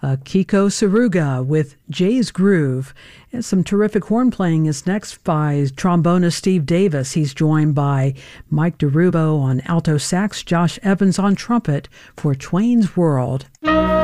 Kiko Saruga with Jay's Groove. And some terrific horn playing is next by trombonist Steve Davis. He's joined by Mike DeRubo on alto sax, Josh Evans on trumpet for Twain's World.